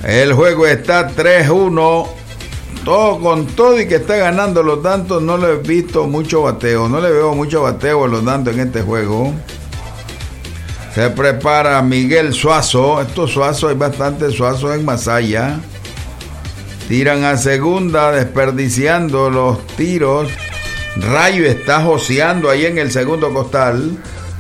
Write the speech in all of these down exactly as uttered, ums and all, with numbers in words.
El juego está tres uno. Todo con todo y que está ganando los tantos, no le he visto mucho bateo. No le veo mucho bateo a los tantos en este juego. Se prepara Miguel Suazo. Estos Suazos, hay bastantes Suazos en Masaya. Tiran a segunda, desperdiciando los tiros. Rayo está joseando ahí en el segundo costal.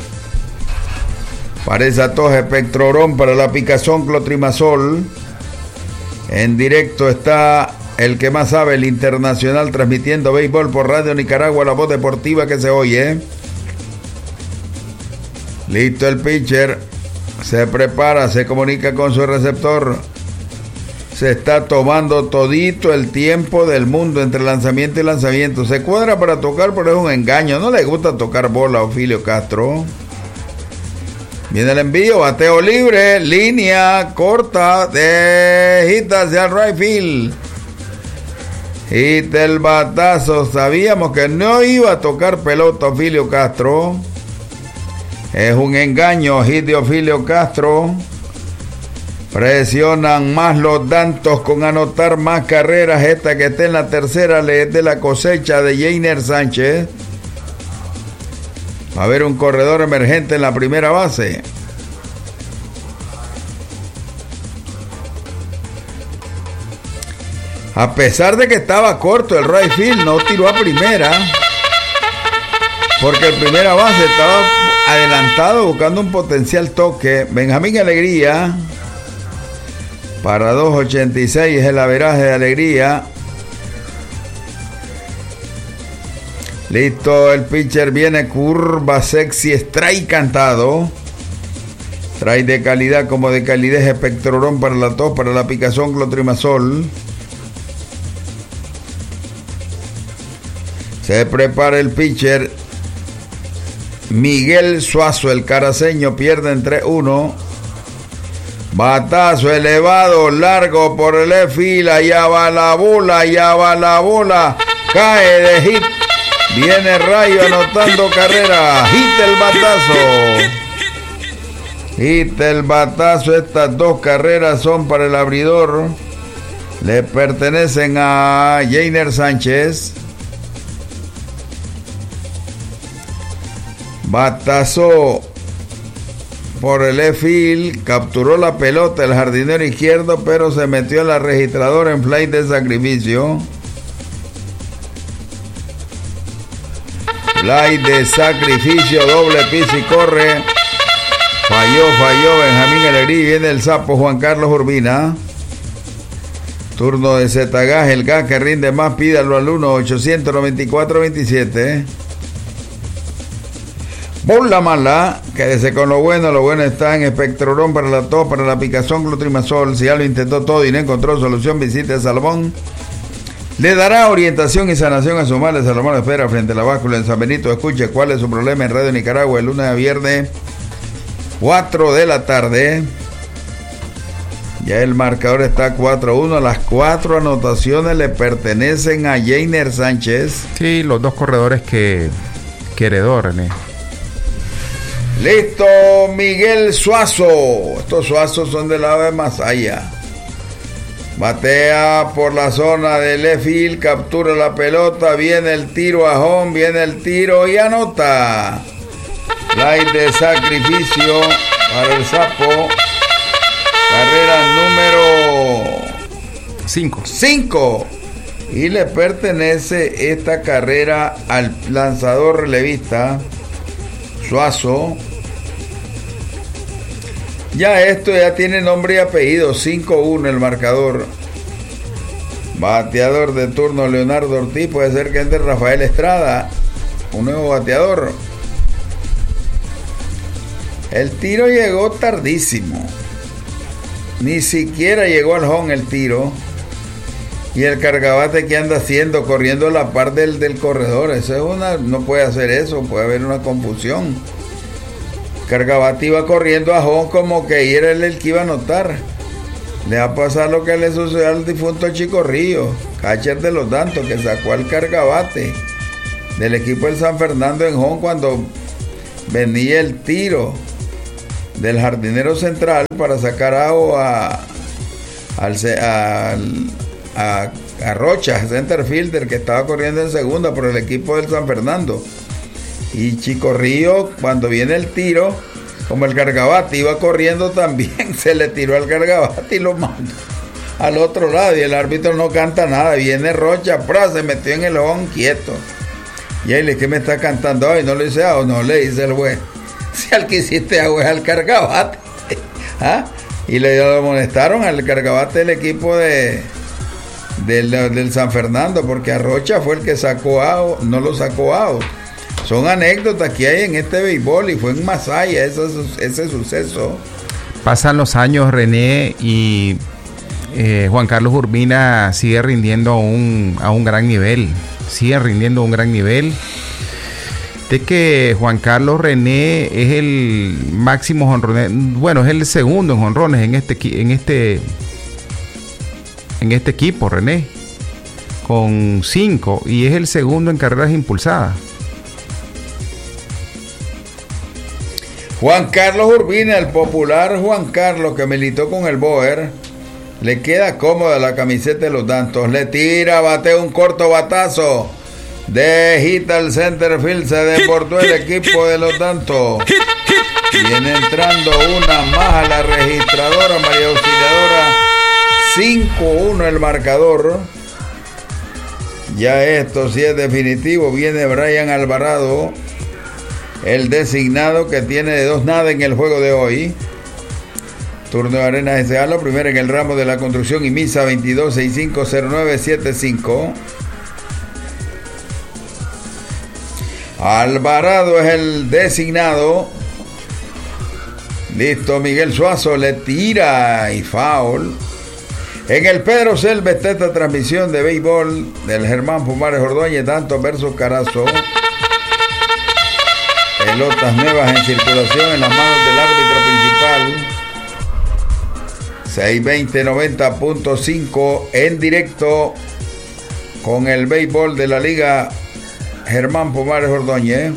Parece atoje Pectrorón para la picazón Clotrimazol. En directo está el que más sabe, el Internacional, transmitiendo béisbol por Radio Nicaragua, la voz deportiva que se oye. Listo el pitcher. Se prepara, se comunica con su receptor. Se está tomando todito el tiempo del mundo entre lanzamiento y lanzamiento. Se cuadra para tocar, pero es un engaño. No le gusta tocar bola a Ofelio Castro. Viene el envío, bateo libre, línea corta de hit hacia el right field. Hit el batazo. Sabíamos que no iba a tocar pelota Ofelio Castro. Es un engaño, hit de Ofelio Castro. Presionan más los Dantos con anotar más carreras. Esta que está en la tercera le es de la cosecha de Jainer Sánchez. Va a haber un corredor emergente en la primera base. A pesar de que estaba corto el right field, no tiró a primera. Porque el primera base estaba adelantado buscando un potencial toque. Benjamín Alegría. Para dos ochenta y seis es el averaje de Alegría. Listo, el pitcher viene, curva sexy, strike cantado. Strike de calidad como de calidez, Espectrorón para la tos, para la picazón Clotrimazol. Se prepara el pitcher Miguel Suazo, el caraceño, pierde en tres uno. Batazo elevado, largo por el left field, allá va la bola, allá va la bola, cae de hit. Viene Rayo anotando carrera. Hit el batazo. Hit el batazo. Estas dos carreras son para el abridor. Le pertenecen a Jainer Sánchez. Batazo por el left field. Capturó la pelota el jardinero izquierdo, pero se metió en la registradora en fly de sacrificio. Fly de sacrificio, doble piso y corre. Falló, falló Benjamín Alegría. Viene el sapo Juan Carlos Urbina. Turno de Zetagás, el gas que rinde más, pídalo al uno ochocientos noventa y cuatro veintisiete. Bola mala, quédese con lo bueno, lo bueno está en Espectrorón para la tos, para la picazón Clotrimazol. Si ya lo intentó todo y no encontró solución, visite a Salomón. Le dará orientación y sanación a su mal. Salomón espera frente a la báscula en San Benito. Escuche cuál es su problema en Radio Nicaragua, el lunes a viernes, cuatro de la tarde. Ya el marcador está cuatro uno. Las cuatro anotaciones le pertenecen a Jainer Sánchez. Sí, los dos corredores que, que heredó René. Listo, Miguel Suazo. Estos Suazos son del lado de Masaya. Batea por la zona del left field, captura la pelota, viene el tiro a home, viene el tiro y anota. Fly de sacrificio para el sapo. Carrera número cinco. cinco. Y le pertenece esta carrera al lanzador relevista Suazo. Ya esto ya tiene nombre y apellido. cinco uno el marcador. Bateador de turno Leonardo Ortiz. Puede ser que entre Rafael Estrada, un nuevo bateador. El tiro llegó tardísimo. Ni siquiera llegó al home el tiro. Y el cargabate que anda haciendo, corriendo a la par del, del corredor. Eso es una, no puede hacer eso, puede haber una confusión. Cargabate iba corriendo a home como que era él el que iba a anotar. Le va a pasar lo que le sucedió al difunto Chico Río, catcher de los Dantos, que sacó al cargabate del equipo del San Fernando en home cuando venía el tiro del jardinero central para sacar a, al, al a, a Rocha, center fielder, que estaba corriendo en segunda por el equipo del San Fernando. Y Chico Río, cuando viene el tiro, como el Gargabate iba corriendo también, se le tiró al Gargabate y lo mandó al otro lado, y el árbitro no canta nada. Viene Rocha, ¡pra!, se metió en el home quieto. Y ahí le, ¿qué me está cantando hoy? No le dice, ah, o no le dice el güey, si al que hiciste agua es al Gargabate. ¿Ah? Y le lo amonestaron al Gargabate del equipo de del, del San Fernando, porque a Rocha fue el que sacó out, no lo sacó out. Son anécdotas que hay en este béisbol, y fue en Masaya ese, ese suceso. Pasan los años, René, y eh, Juan Carlos Urbina sigue rindiendo a un, a un gran nivel, sigue rindiendo a un gran nivel. De que Juan Carlos, René, es el máximo jonronero, bueno, es el segundo en jonrones en este, en este, en este equipo, René, con cinco, y es el segundo en carreras impulsadas. Juan Carlos Urbina, el popular Juan Carlos que militó con el Boer, le queda cómoda la camiseta de los Dantos, le tira, batea un corto batazo, de hit al center field, se deportó el equipo de los Dantos. Viene entrando una más a la registradora, María Auxiliadora, cinco uno el marcador. Ya esto sí es definitivo. Viene Brian Alvarado, el designado, que tiene de dos nada en el juego de hoy. Turno de Arenas S A, lo primero en el ramo de la construcción, y Misa veintidós sesenta y cinco cero nueve setenta y cinco. Alvarado es el designado. Listo, Miguel Suazo le tira y foul. En el Pedro Selves, esta transmisión de béisbol del Germán Pumares Ordóñez, Dantos versus Carazo. Pelotas nuevas en circulación en las manos del árbitro principal. seiscientos veinte noventa punto cinco en directo con el béisbol de la Liga Germán Pumares Ordóñez.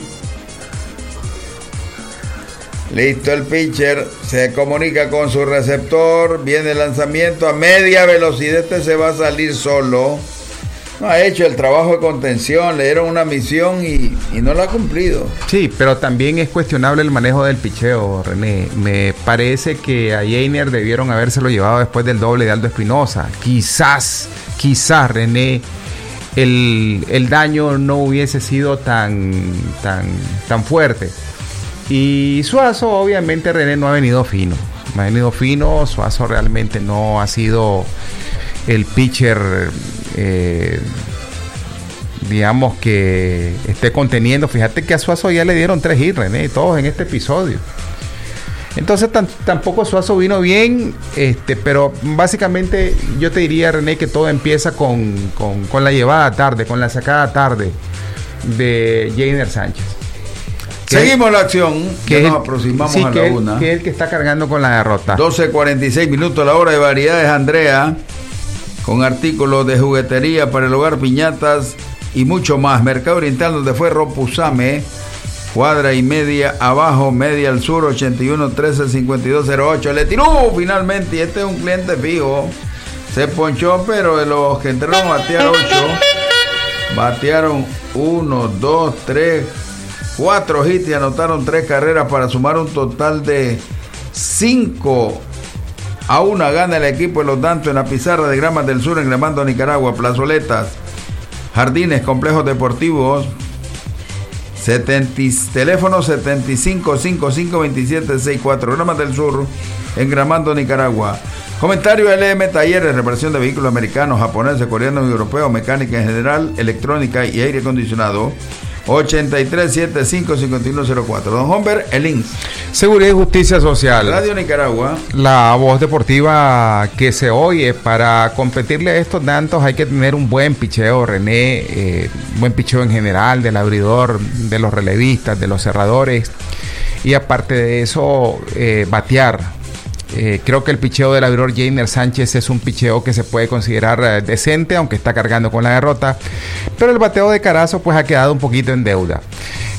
Listo el pitcher, se comunica con su receptor, viene el lanzamiento a media velocidad, este se va a salir solo. No ha hecho el trabajo de contención, le dieron una misión y, y no la ha cumplido. Sí, pero también es cuestionable el manejo del picheo, René. Me parece que a Jainer debieron habérselo llevado después del doble de Aldo Espinosa. Quizás, quizás, René, el, el daño no hubiese sido tan, tan, tan fuerte. Y Suazo, obviamente, René, no ha venido fino. No ha venido fino, Suazo realmente no ha sido el pitcher, eh, digamos, que esté conteniendo. Fíjate que a Suazo ya le dieron tres hits, René, todos en este episodio. Entonces tan, tampoco Suazo vino bien, este, pero básicamente yo te diría, René, que todo empieza con, con, con la llevada tarde, con la sacada tarde de Jainer Sánchez. Seguimos la acción, que nos aproximamos sí, a que la él, una. Que es el que está cargando con la derrota. doce cuarenta y seis minutos, la hora de variedades Andrea, con artículos de juguetería para el hogar, piñatas y mucho más. Mercado Oriental, donde fue Ropusame, cuadra y media abajo, media al sur, ochenta y uno trece cincuenta y dos cero ocho. Le tiró finalmente, y este es un cliente fijo. Se ponchó, pero de los que entraron a batear ocho, batearon uno, dos, tres, cuatro hits y anotaron tres carreras para sumar un total de cinco a una. Gana el equipo de los Dantos en la pizarra de Gramas del Sur, en Gramando, Nicaragua. Plazoletas, jardines, complejos deportivos. setenta, teléfono setenta y cinco cincuenta y cinco veintisiete sesenta y cuatro. Gramas del Sur, en Gramando, Nicaragua. Comentario L M Talleres, reparación de vehículos americanos, japoneses, coreanos y europeos, mecánica en general, electrónica y aire acondicionado. ochenta y tres setenta y cinco cincuenta y uno cero cuatro. Don Humber, el I N S. Seguridad y Justicia Social. Radio Nicaragua. La voz deportiva que se oye. Para competirle a estos Dantos hay que tener un buen picheo, René. Eh, buen picheo en general, del abridor, de los relevistas, de los cerradores. Y aparte de eso, eh, batear. Eh, creo que el picheo del abridor Jainer Sánchez es un picheo que se puede considerar eh, decente, aunque está cargando con la derrota, pero el bateo de Carazo pues ha quedado un poquito en deuda.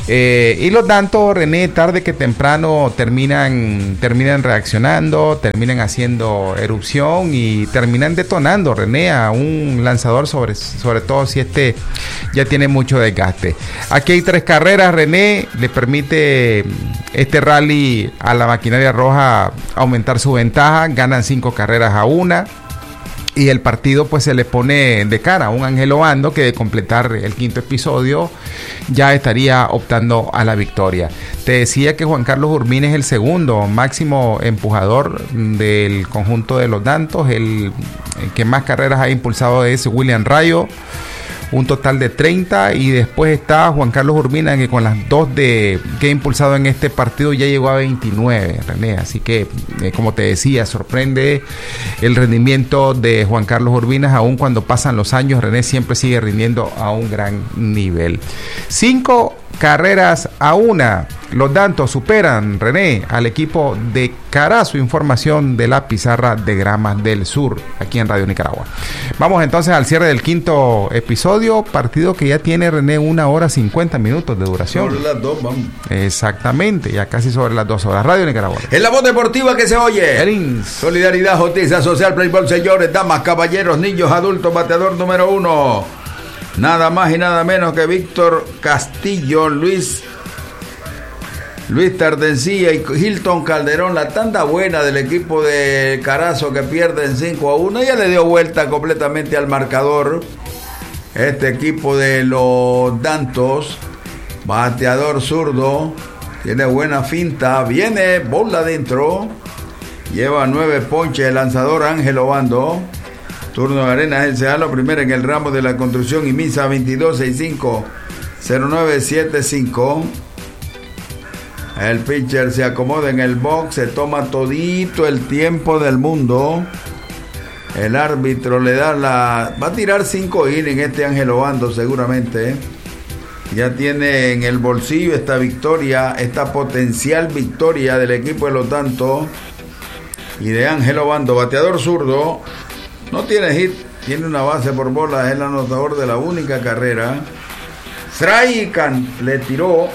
Eh, y los Dantos, René, tarde que temprano terminan, terminan reaccionando, terminan haciendo erupción y terminan detonando, René, a un lanzador, sobre, sobre todo si este ya tiene mucho desgaste. Aquí hay tres carreras, René, le permite este rally a la maquinaria roja aumentar su ventaja, ganan cinco carreras a una. Y el partido pues se le pone de cara a un Ángel Obando que de completar el quinto episodio ya estaría optando a la victoria. Te decía que Juan Carlos Urbina es el segundo máximo empujador del conjunto de los Dantos. El, el que más carreras ha impulsado es William Rayo, un total de treinta, y después está Juan Carlos Urbina, que con las dos de que ha impulsado en este partido ya llegó a veintinueve, René. Así que, eh, como te decía, sorprende el rendimiento de Juan Carlos Urbina, aun cuando pasan los años, René siempre sigue rindiendo a un gran nivel. Cinco carreras a una. Los Dantos superan, René, al equipo de Carazo. Información de la pizarra de Gramas del Sur, aquí en Radio Nicaragua. Vamos entonces al cierre del quinto episodio, partido que ya tiene, René, una hora cincuenta minutos de duración. Sobre las dos, vamos. Exactamente, ya casi sobre las dos horas. Radio Nicaragua. Es la voz deportiva que se oye. El Solidaridad, justicia social, playboy, señores, damas, caballeros, niños, adultos, bateador número uno. Nada más y nada menos que Víctor Castillo, Luis Luis Tardencilla y Hilton Calderón. La tanda buena del equipo de Carazo, que pierden cinco a uno. Ya le dio vuelta completamente al marcador este equipo de los Dantos. Bateador zurdo, tiene buena finta, viene bola adentro, lleva nueve ponches el lanzador Ángel Obando. Turno de Arenas El Cealo, primero en el ramo de la construcción, y Misa veintidós sesenta y cinco cero nueve setenta y cinco. El pitcher se acomoda en el box, se toma todito el tiempo del mundo. El árbitro le da la... va a tirar cinco innings este Ángel Obando seguramente. Ya tiene en el bolsillo esta victoria, esta potencial victoria del equipo de los Dantos y de Ángel Obando. Bateador zurdo. No tiene hit, tiene una base por bola, es el anotador de la única carrera. Straican le tiró.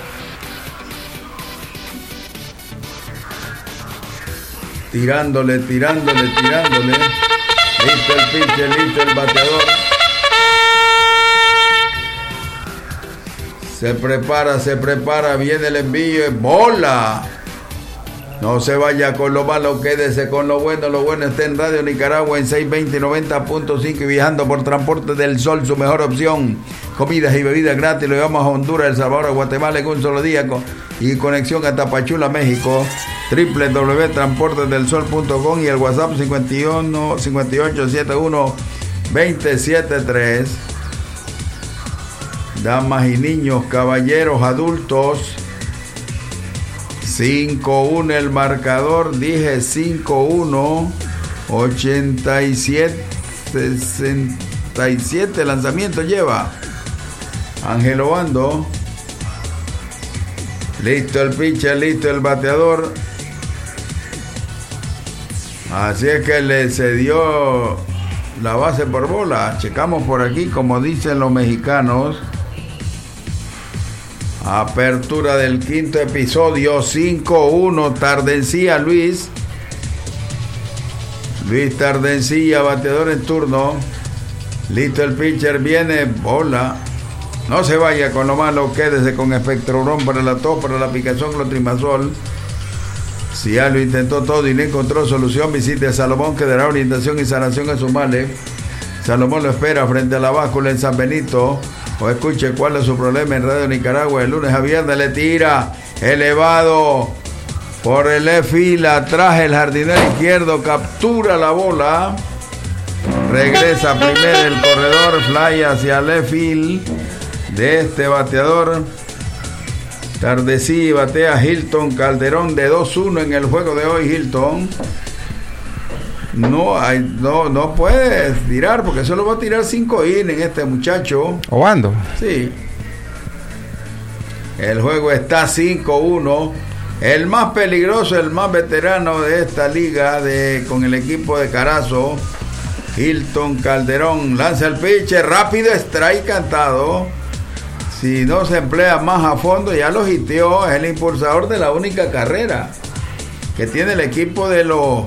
Tirándole, tirándole, tirándole. Listo el pitcher, listo el bateador. Se prepara, se prepara, viene el envío, es bola. No se vaya con lo malo, quédese con lo bueno. Lo bueno está en Radio Nicaragua en seiscientos veinte noventa punto cinco y viajando por Transporte del Sol, su mejor opción. Comidas y bebidas gratis, lo llevamos a Honduras, El Salvador, a Guatemala en un solo día con, y conexión a Tapachula, México. doble u doble u doble u punto transportes del sol punto com y el WhatsApp cincuenta y uno cincuenta y ocho setenta y uno veintisiete tres. Damas y niños, caballeros, adultos. cinco uno el marcador, dije cinco uno, ochenta y siete sesenta y siete lanzamiento lleva Ángel Obando. Listo el pitcher, listo el bateador. Así es que le cedió la base por bola. Checamos por aquí, como dicen los mexicanos. Apertura del quinto episodio, cinco uno, Tardencilla Luis. Luis Tardencilla, bateador en turno. Listo el pitcher, viene bola. No se vaya con lo malo, quédese con Espectrodron para la tos, para la picazón, clotrimazol. Si ya lo intentó todo y no encontró solución, visite a Salomón, que dará orientación y sanación a sus males. Salomón lo espera frente a la báscula en San Benito. O escuche cuál es su problema en Radio Nicaragua. El lunes a viernes le tira elevado por el left field, atrás el jardinero izquierdo, captura la bola, regresa primero el corredor, fly hacia left field de este bateador. Tardecí batea Hilton Calderón de dos uno en el juego de hoy. Hilton no hay, no, no puede tirar porque solo va a tirar cinco innings este muchacho. Obando. Sí. El juego está cinco uno. El más peligroso, el más veterano de esta liga de, con el equipo de Carazo, Hilton Calderón. Lanza el pitcher, rápido, strike cantado. si no se emplea más a fondo, ya lo hiteó, es el impulsador de la única carrera que tiene el equipo de los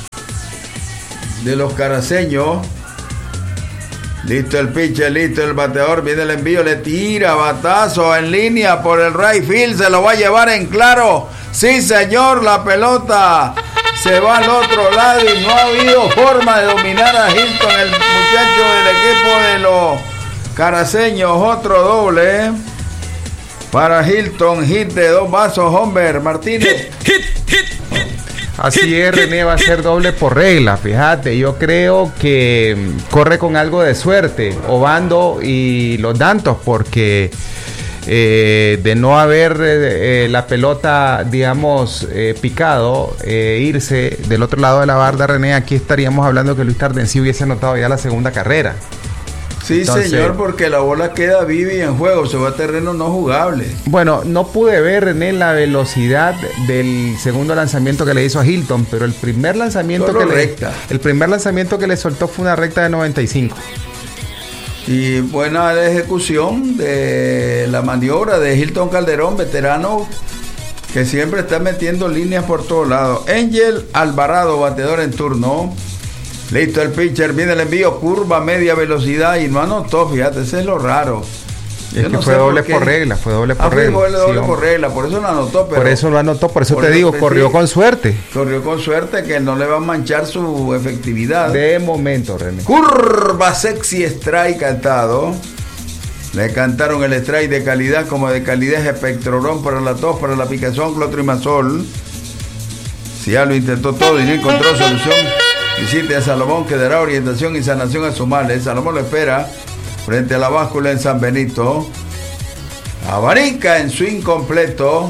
de los caraceños. Listo el pitcher, listo el bateador, viene el envío, le tira batazo en línea por el right field, se lo va a llevar en claro. Sí, señor, la pelota se va al otro lado y no ha habido forma de dominar a Hilton, el muchacho del equipo de los caraceños. Otro doble para Hilton, hit de dos vasos, Homber Martínez. Hit, hit, hit, hit. Así es, René, va a ser doble por regla, fíjate, yo creo que corre con algo de suerte, Obando y los Dantos, porque eh, de no haber eh, la pelota, digamos, eh, picado, eh, irse del otro lado de la barda, René, aquí estaríamos hablando que Luis Tardencio hubiese anotado ya la segunda carrera. Sí, entonces, señor, porque la bola queda viva y en juego, se va a terreno no jugable. Bueno, no pude ver, René, la velocidad del segundo lanzamiento que le hizo a Hilton, pero el primer lanzamiento Solo que recta. le el primer lanzamiento que le soltó fue una recta de noventa y cinco. Y buena ejecución de la maniobra de Hilton Calderón, veterano que siempre está metiendo líneas por todos lados. Angel Alvarado, bateador en turno. Listo el pitcher, viene el envío, curva, media velocidad y no anotó, fíjate, ese es lo raro. Es Yo que no fue doble por, por regla, fue doble por ah, regla. Fue doble sí, por regla, por eso lo anotó. Pero por eso lo anotó, por eso por te digo, sí, corrió con suerte. Corrió con suerte que no le va a manchar su efectividad. De momento, René. Curva sexy strike cantado. Le cantaron el strike de calidad como de calidad espectrolón para la tos, para la picazón, clotrimazol. Si ya lo intentó todo y no encontró solución, visite a Salomón que dará orientación y sanación a sus males. Salomón lo espera frente a la báscula en San Benito. Abanica en swing completo.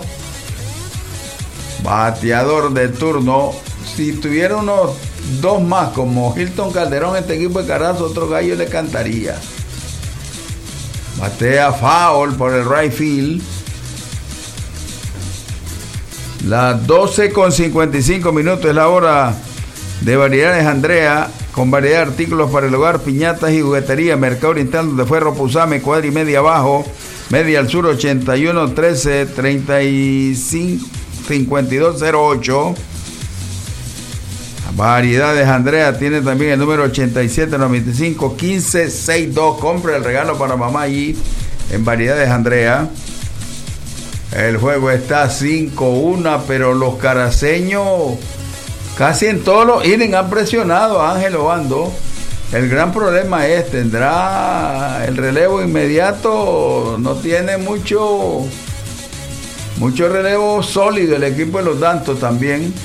Bateador de turno. Si tuviera unos dos más como Hilton Calderón, este equipo de Carazo, otro gallo le cantaría. Batea foul por el right field. Las doce con cincuenta y cinco minutos es la hora de Variedades Andrea, con variedad de artículos para el hogar, piñatas y juguetería. Mercado Oriental de Ferro Pusame, cuadra y media abajo, media al sur, ochenta y uno trece treinta y cinco cincuenta y dos cero ocho. Variedades Andrea tiene también el número ochenta y siete noventa y cinco quince sesenta y dos. Compre el regalo para mamá allí en Variedades Andrea. El juego está cinco uno, pero los caraceños casi en todos los innings han presionado a Ángel Obando. El gran problema es, tendrá el relevo inmediato, no tiene mucho mucho relevo sólido el equipo de los Dantos también.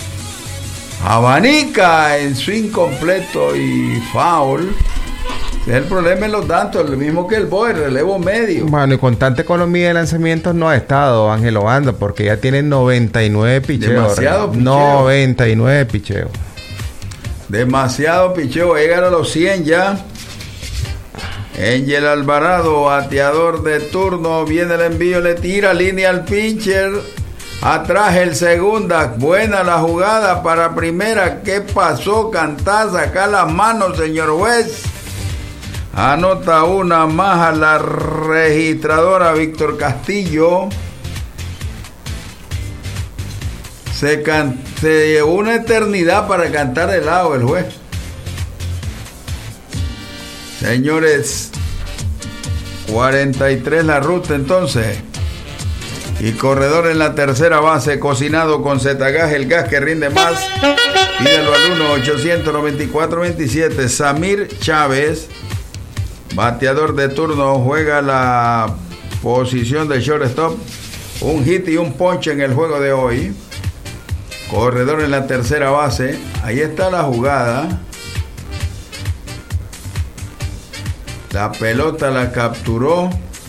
Abanica en swing completo y foul. Es el problema en los Dantos, el mismo que el Boy, relevo medio. Bueno, y con tanta economía de lanzamientos no ha estado Ángel Obando, porque ya tiene noventa y nueve picheos. Demasiado picheo. noventa y nueve picheos. Demasiado picheo, llegar a los cien ya. Angel Alvarado, bateador de turno, viene el envío, le tira línea al pitcher. Atrás el segunda, buena la jugada para primera. ¿Qué pasó? Cantá, saca las manos, señor juez. Anota una más a la registradora Víctor Castillo. Se, can, se llevó una eternidad para cantar el lado el juez. Señores, cuarenta y tres la ruta entonces. Y corredor en la tercera base, cocinado con Zetagas, el gas que rinde más. Pídelo al uno ochocientos noventa y cuatro veintisiete. Samir Chávez, bateador de turno, juega la posición de shortstop. Un hit y un ponche en el juego de hoy. Corredor en la tercera base. Ahí está la jugada. La pelota la capturó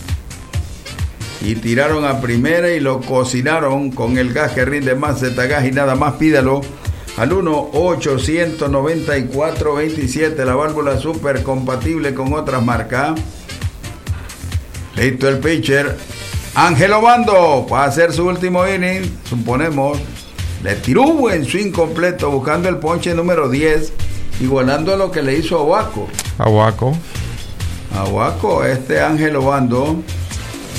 y tiraron a primera y lo cocinaron con el gas que rinde más, Zetagas, y nada más. Pídalo al uno ochocientos noventa y cuatro veintisiete. La válvula super compatible con otras marcas. Listo el pitcher Ángel Obando va a hacer su último inning, suponemos. Le tiró un buen swing completo buscando el ponche número diez, igualando a lo que le hizo a Huaco. A Huaco. A Huaco, este Ángel Obando.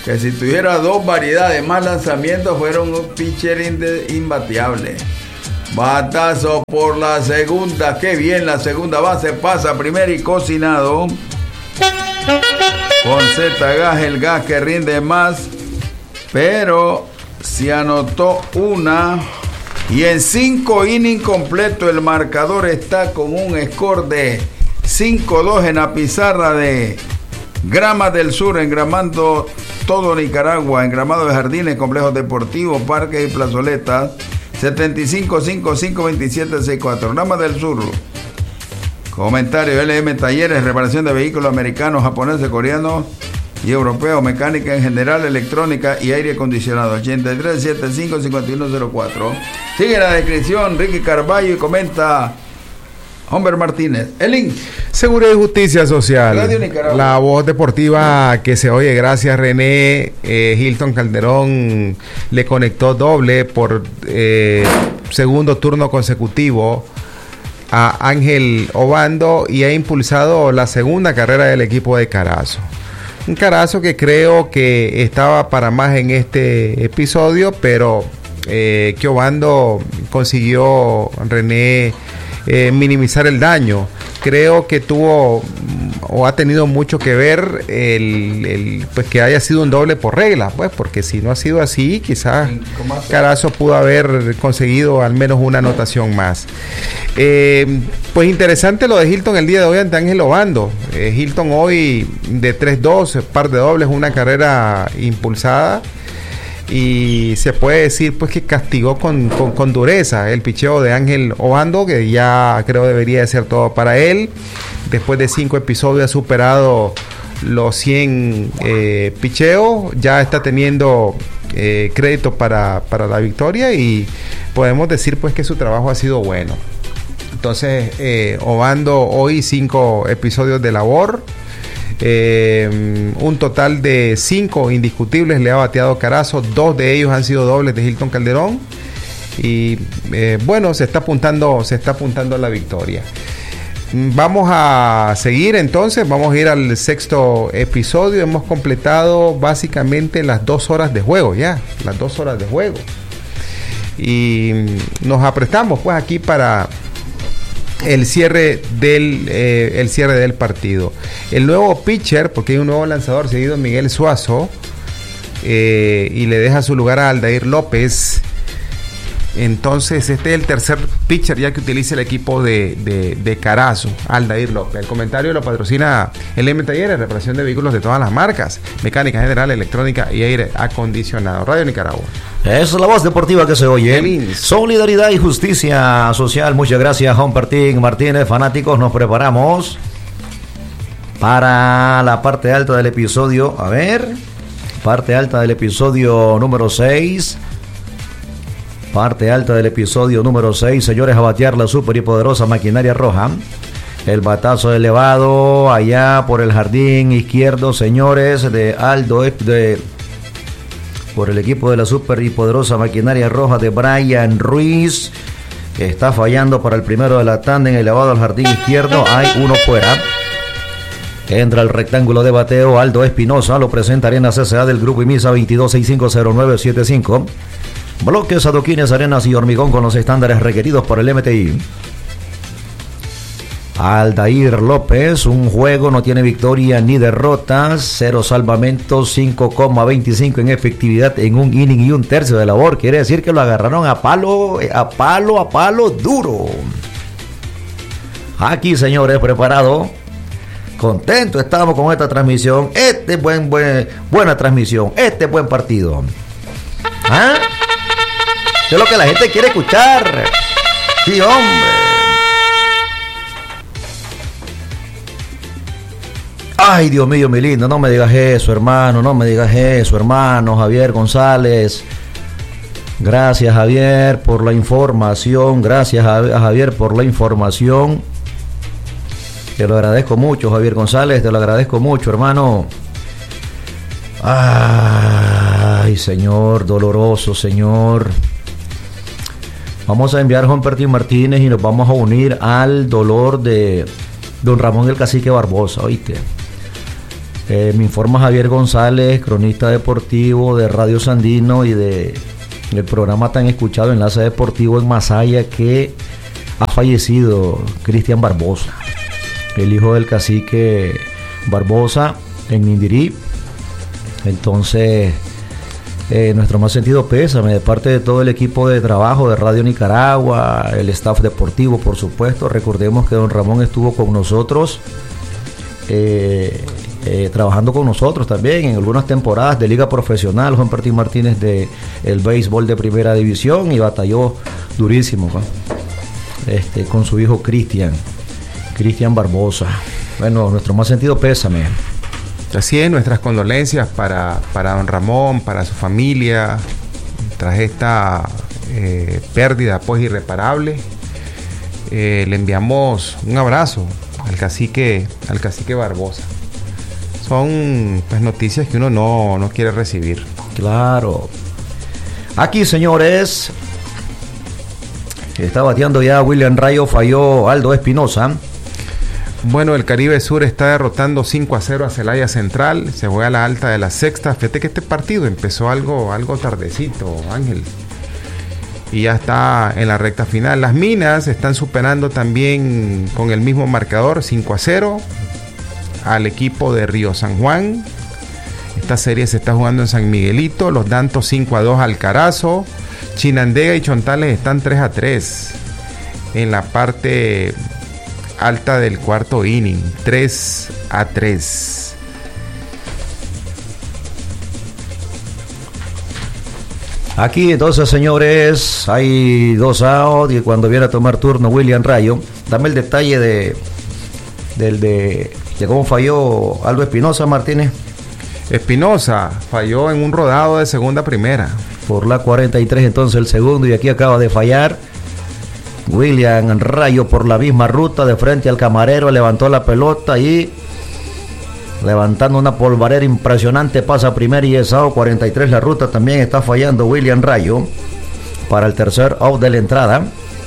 que si tuviera dos variedades más lanzamientos fuera un pitcher imbateable. Batazo por la segunda, qué bien, la segunda base pasa primero y cocinado. Con Z gas, el gas que rinde más, pero se anotó una. Y en cinco innings completo el marcador está con un score de cinco dos en la pizarra de Gramas del Sur, engramando todo Nicaragua, engramado de jardines, complejos deportivos, parques y plazoletas. setenta y cinco cinco cinco veintisiete sesenta y cuatro. Gramas del Sur. Comentario: L M Talleres, reparación de vehículos americanos, japoneses, coreanos y europeos, mecánica en general, electrónica y aire acondicionado. ochenta y tres setenta y cinco cincuenta y uno cero cuatro. Sigue la descripción Ricky Carballo y comenta Humber Martínez. El link. Seguridad y Justicia Social. La voz deportiva que se oye, gracias René. eh, Hilton Calderón le conectó doble por eh, segundo turno consecutivo a Ángel Obando y ha impulsado la segunda carrera del equipo de Carazo. Un Carazo que creo que estaba para más en este episodio, pero eh, que Obando consiguió, René, eh, minimizar el daño. Creo que tuvo o ha tenido mucho que ver el, el pues que haya sido un doble por regla, pues, porque si no ha sido así, quizás Carazo pudo haber conseguido al menos una anotación más. Eh, pues interesante lo de Hilton el día de hoy ante Ángel Obando. Eh, Hilton hoy de tres dos, par de dobles, una carrera impulsada. Y se puede decir pues que castigó con, con, con dureza el picheo de Ángel Obando, que ya creo debería de ser todo para él. Después de cinco episodios ha superado los cien eh, picheos, ya está teniendo eh, crédito para, para la victoria y podemos decir pues que su trabajo ha sido bueno. Entonces eh, Obando hoy cinco episodios de labor. Eh, un total de cinco indiscutibles le ha bateado Carazo, dos de ellos han sido dobles de Hilton Calderón y eh, bueno, se está apuntando se está apuntando a la victoria. Vamos a seguir entonces, vamos a ir al sexto episodio. Hemos completado básicamente las dos horas de juego ya, las dos horas de juego y nos apretamos pues aquí para el cierre del eh, el cierre del partido. El nuevo pitcher, porque hay un nuevo lanzador seguido, Miguel Suazo, eh, y le deja su lugar a Aldair López. Entonces este es el tercer pitcher ya que utiliza el equipo de, de, de Carazo, Aldair López. El comentario lo patrocina L M Talleres, reparación de vehículos de todas las marcas, mecánica general, electrónica y aire acondicionado. Radio Nicaragua. Es la voz deportiva que se oye. Solidaridad y justicia social. Muchas gracias, Juan Martín Martínez. Fanáticos, nos preparamos para la parte alta del episodio. A ver, parte alta del episodio número seis. Parte alta del episodio número seis. Señores, a batear la super y poderosa maquinaria roja. El batazo elevado allá por el jardín izquierdo, señores, de Aldo de por el equipo de la super y poderosa maquinaria roja de Brian Ruiz, que está fallando para el primero de la tanda, en elevado al jardín izquierdo. Hay uno fuera. Entra el rectángulo de bateo. Aldo Espinosa lo presenta Arenas C C A del Grupo IMISA veintidós sesenta y cinco cero nueve setenta y cinco. Bloques, adoquines, arenas y hormigón con los estándares requeridos por el M T I. Aldair López, un juego, no tiene victoria ni derrotas, cero salvamentos, cinco coma veinticinco en efectividad en un inning y un tercio de labor. Quiere decir que lo agarraron a palo, a palo, a palo duro. Aquí, señores, preparado. Contento estamos con esta transmisión. Este es buen, buen, buena transmisión. Este es buen partido. ¿Ah? Es lo que la gente quiere escuchar. Sí, hombre. Ay, Dios mío, mi lindo, no me digas eso, hermano, no me digas eso, hermano. Javier González. Gracias, Javier, por la información. Gracias a Javier por la información. Te lo agradezco mucho, Javier González, te lo agradezco mucho, hermano. Ay, señor, doloroso, señor. Vamos a enviar a Juan Martín Martínez y nos vamos a unir al dolor de don Ramón el Cacique Barbosa, ¿oíste? Eh, me informa Javier González, cronista deportivo de Radio Sandino y de el programa tan escuchado Enlace Deportivo en Masaya, que ha fallecido Cristian Barbosa, el hijo del cacique Barbosa en Nindirí. Entonces, eh, nuestro más sentido pésame de parte de todo el equipo de trabajo de Radio Nicaragua, el staff deportivo, por supuesto. Recordemos que don Ramón estuvo con nosotros, eh, eh, trabajando con nosotros también en algunas temporadas de Liga Profesional, Juan Martín Martínez de el béisbol de Primera División, y batalló durísimo, ¿no? este, con su hijo Cristian, Cristian Barbosa. Bueno, nuestro más sentido pésame. Así es, nuestras condolencias para, para don Ramón, para su familia, tras esta eh, pérdida pues irreparable. Eh, le enviamos un abrazo al cacique, al cacique Barbosa. Son pues noticias que uno no, no quiere recibir. Claro. Aquí, señores, está bateando ya William Rayo, falló Aldo Espinosa. Bueno, el Caribe Sur está derrotando cinco a cero a Celaya Central. Se juega a la alta de la sexta. Fíjate que este partido empezó algo, algo tardecito, Ángel, y ya está en la recta final. Las Minas están superando también con el mismo marcador, cinco a cero, al equipo de Río San Juan. Esta serie se está jugando en San Miguelito. Los Dantos cinco a dos al Carazo. Chinandega y Chontales están tres a tres en la parte alta del cuarto inning, tres a tres. Aquí entonces, señores, hay dos outs, y cuando viene a tomar turno William Rayo, dame el detalle de del de, de cómo falló Aldo Espinosa, Martínez. Espinosa falló en un rodado de segunda a primera. Por la cuarenta y tres entonces el segundo, y aquí acaba de fallar William Rayo por la misma ruta, de frente al camarero, levantó la pelota y levantando una polvareda impresionante pasa a primera y es out, cuarenta y tres la ruta. También está fallando William Rayo para el tercer out de la entrada.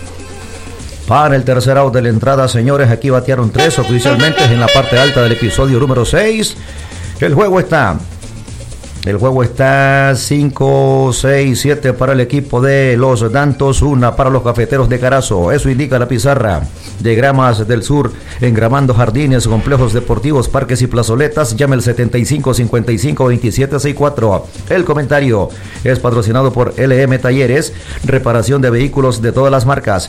Para el tercer out de la entrada, señores, aquí batearon tres oficialmente en la parte alta del episodio número seis. El juego está El juego está cinco, seis, siete para el equipo de los Dantos, una para los Cafeteros de Carazo. Eso indica la pizarra de Gramas del Sur, engramando jardines, complejos deportivos, parques y plazoletas. Llame al setenta y cinco, cincuenta y cinco, veintisiete sesenta y cuatro. El comentario es patrocinado por L M Talleres, reparación de vehículos de todas las marcas.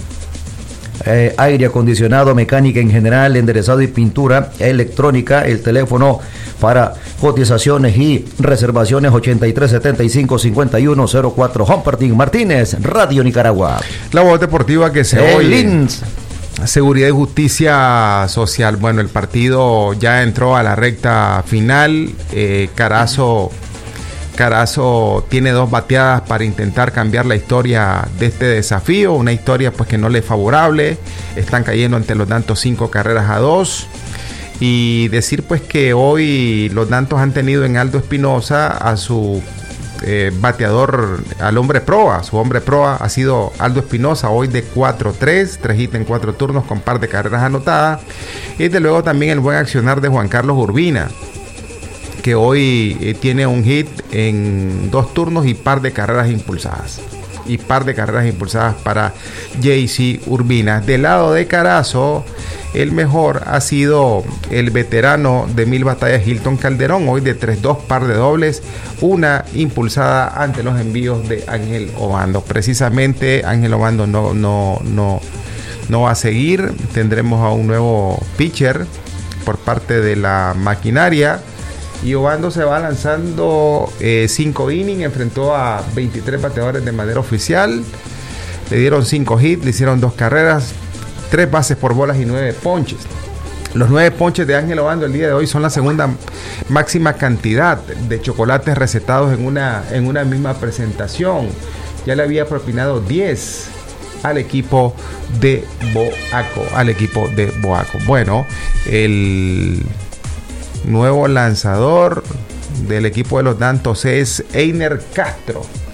Eh, aire acondicionado, mecánica en general, enderezado y pintura electrónica. El teléfono para cotizaciones y reservaciones ochenta y tres, setenta y cinco, cincuenta y uno cero cuatro. Juan Martín Martínez, Radio Nicaragua. La voz deportiva que se el oye. Lins. Seguridad y Justicia Social. Bueno, el partido ya entró a la recta final. Eh, Carazo Carazo tiene dos bateadas para intentar cambiar la historia de este desafío, una historia pues que no le es favorable. Están cayendo ante los Dantos cinco carreras a dos. Y decir pues que hoy los Dantos han tenido en Aldo Espinosa a su eh, bateador, al hombre proa. Su hombre proa ha sido Aldo Espinosa, hoy de cuatro tres, tres hits en cuatro turnos con par de carreras anotadas. Y desde luego también el buen accionar de Juan Carlos Urbina, que hoy eh, tiene un hit en dos turnos y par de carreras impulsadas. Y par de carreras impulsadas para J C Urbina. Del lado de Carazo, el mejor ha sido el veterano de mil batallas, Hilton Calderón, hoy de tres dos, par de dobles, una impulsada ante los envíos de Ángel Obando. Precisamente Ángel Obando no, no, no, no va a seguir. Tendremos a un nuevo pitcher por parte de la maquinaria. Y Obando se va lanzando cinco eh, innings, enfrentó a veintitrés bateadores de manera oficial, le dieron cinco hits, le hicieron dos carreras, tres bases por bolas y nueve ponches. Los nueve ponches de Ángel Obando el día de hoy son la segunda máxima cantidad de chocolates recetados en una, en una misma presentación. Ya le había propinado diez al equipo de Boaco, al equipo de Boaco. Bueno, el nuevo lanzador del equipo de los Dantos es Einer Castro.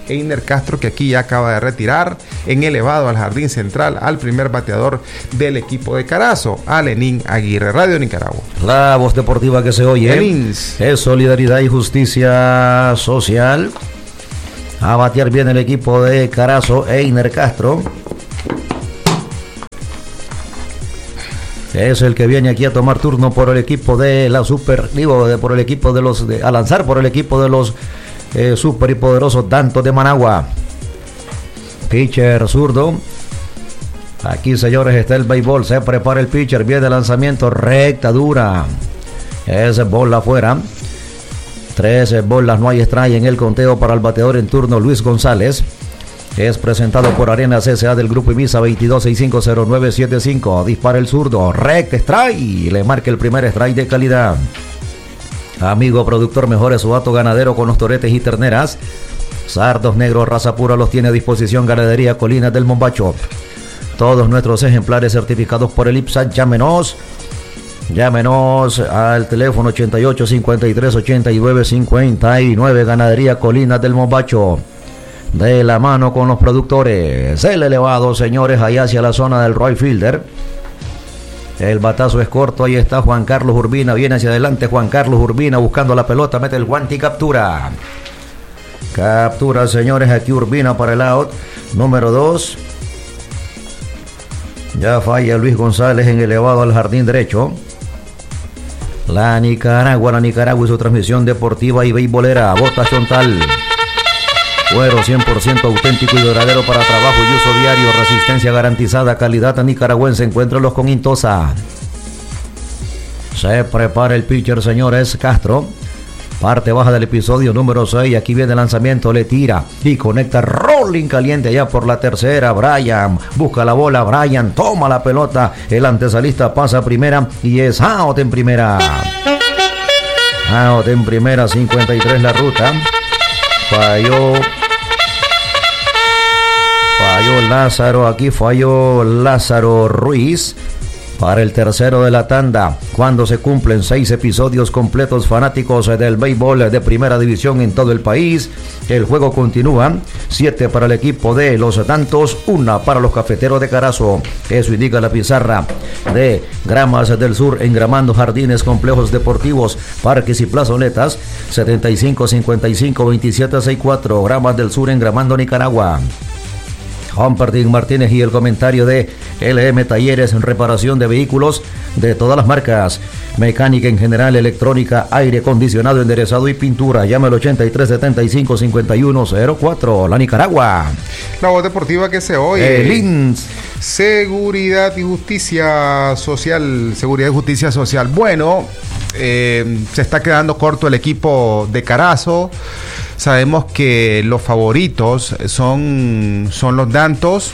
Einer Castro, que aquí ya acaba de retirar en elevado al jardín central al primer bateador del equipo de Carazo, a Lenín Aguirre. Radio Nicaragua. La voz deportiva que se oye Elins. Es solidaridad y justicia social. A batear bien el equipo de Carazo, Einer Castro. Es el que viene aquí a tomar turno por el equipo de la Super, digo, de, por el equipo de los, de, a lanzar por el equipo de los eh, super y poderosos Dantos de Managua. Pitcher zurdo. Aquí, señores, está el béisbol. Se prepara el pitcher. Viene el lanzamiento. Recta, dura. Es bola afuera. Tres bolas. No hay strike en el conteo para el bateador en turno, Luis González. Es presentado por Arenas S A del Grupo Ibiza. Veintidós sesenta y cinco cero nueve setenta y cinco. Dispara el zurdo. Recta, strike. Y le marca el primer strike de calidad. Amigo productor, mejore su hato ganadero con los toretes y terneras. Sardos negros, raza pura, los tiene a disposición Ganadería Colinas del Mombacho. Todos nuestros ejemplares certificados por el I P S A. Llámenos. Llámenos al teléfono ochenta y ocho, cincuenta y tres, ochenta y nueve, cincuenta y nueve. Ganadería Colinas del Mombacho. De la mano con los productores. El elevado, señores, allá hacia la zona del right fielder. El batazo es corto. Ahí está Juan Carlos Urbina. Viene hacia adelante Juan Carlos Urbina buscando la pelota. Mete el guante y captura. Captura, señores, aquí Urbina para el out. Número dos. Ya falla Luis González en elevado al jardín derecho. La Nicaragua, la Nicaragua y su transmisión deportiva y beisbolera. Bota Chontal. Cuero cien por ciento auténtico y duradero para trabajo y uso diario. Resistencia garantizada. Calidad nicaragüense. Encuéntralos con Intosa. Se prepara el pitcher, señores, Castro. Parte baja del episodio número seis. Aquí viene el lanzamiento. Le tira y conecta. Rolling caliente allá por la tercera. Brian busca la bola. Brian toma la pelota. El antesalista pasa a primera y es out en primera. Out en primera. cincuenta y tres la ruta. Falló. Falló Lázaro. Aquí falló Lázaro Ruiz. Para el tercero de la tanda, cuando se cumplen seis episodios completos, fanáticos del béisbol de primera división en todo el país, el juego continúa. Siete para el equipo de los Dantos, una para los Cafeteros de Carazo. Eso indica la pizarra de Gramas del Sur, engramando jardines, complejos deportivos, parques y plazoletas. setenta y cinco, cincuenta y cinco, veintisiete sesenta y cuatro. Gramas del Sur, engramando Nicaragua. Humperdinck Martínez y el comentario de L M Talleres en reparación de vehículos de todas las marcas, mecánica en general, electrónica, aire acondicionado, enderezado y pintura. Llame al ochenta y tres, setenta y cinco, cincuenta y uno cero cuatro. La Nicaragua. La voz deportiva que se oye. El I N S. Seguridad y justicia social. Seguridad y justicia social. Bueno, eh, se está quedando corto el equipo de Carazo. Sabemos que los favoritos son, son los Dantos,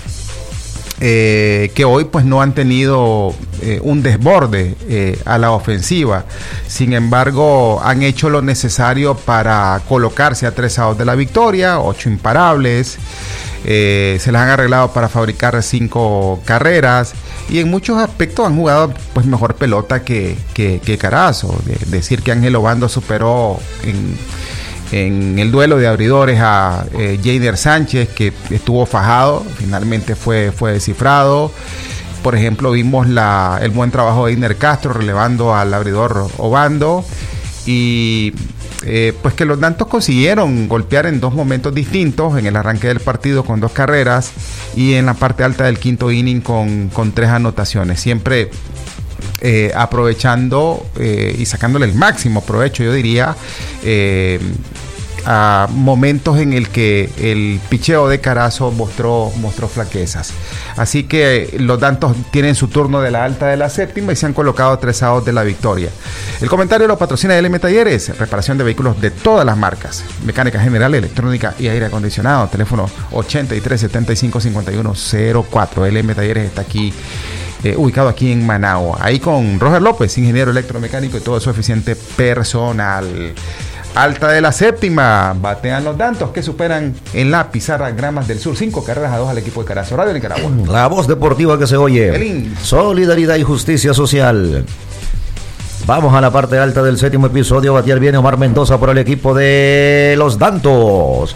eh, que hoy pues no han tenido eh, un desborde eh, a la ofensiva. Sin embargo, han hecho lo necesario para colocarse a tres outs de la victoria, ocho imparables. Eh, se las han arreglado para fabricar cinco carreras y en muchos aspectos han jugado pues mejor pelota que, que, que Carazo. De, decir que Ángel Obando superó en En el duelo de abridores a eh, Jader Sánchez, que estuvo fajado, finalmente fue, fue descifrado. Por ejemplo, vimos la, el buen trabajo de Einer Castro relevando al abridor Obando. Y eh, pues que los Dantos consiguieron golpear en dos momentos distintos, en el arranque del partido con dos carreras y en la parte alta del quinto inning con, con tres anotaciones. Siempre Eh, aprovechando eh, y sacándole el máximo provecho, yo diría, eh, a momentos en el que el picheo de Carazo mostró, mostró flaquezas. Así que los Dantos tienen su turno de la alta de la séptima y se han colocado tres outs de la victoria. El comentario lo patrocina L M Talleres, reparación de vehículos de todas las marcas, mecánica general, electrónica y aire acondicionado. Teléfono ochenta y tres, setenta y cinco, cincuenta y uno cero cuatro. L M Talleres está aquí, Eh, ubicado aquí en Managua, ahí con Roger López, ingeniero electromecánico y todo su eficiente personal. Alta de la séptima, batean los Dantos que superan en la pizarra Gramas del Sur, cinco carreras a dos al equipo de Carazo. Radio Nicaragua. La voz deportiva que se oye. Solidaridad y justicia social. Vamos a la parte alta del séptimo episodio. Batear viene Omar Mendoza por el equipo de los Dantos.